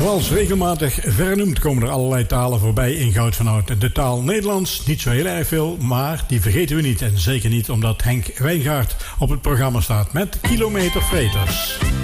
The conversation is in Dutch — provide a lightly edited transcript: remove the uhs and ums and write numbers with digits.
Zoals regelmatig vernoemd komen er allerlei talen voorbij in Goud van Oud. De taal Nederlands, niet zo heel erg veel, maar die vergeten we niet. En zeker niet omdat Henk Wijngaard op het programma staat met Kilometerfreters.